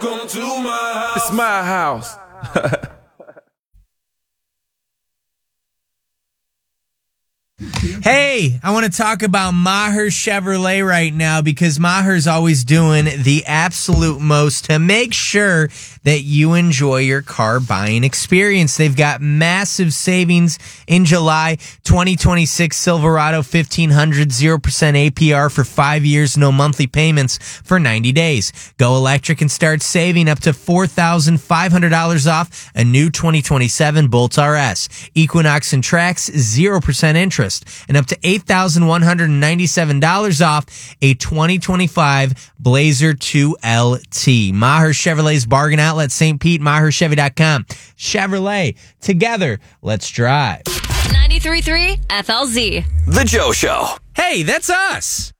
Welcome to my house. It's my house. Hey, I want to talk about Maher Chevrolet right now because Maher's always doing the absolute most to make sure that you enjoy your car buying experience. They've got massive savings in July. 2026 Silverado 1500, 0% APR for 5 years, no monthly payments for 90 days. Go electric and start saving up to $4,500 off a new 2027 Bolt RS. Equinox and Trax, 0% interest. And up to $8,197 off a 2025 Blazer 2 LT. Maher Chevrolet's bargain outlet, St. Pete, MaherChevy.com. Chevrolet, together, let's drive. 93.3 FLZ. The Joe Show. Hey, that's us.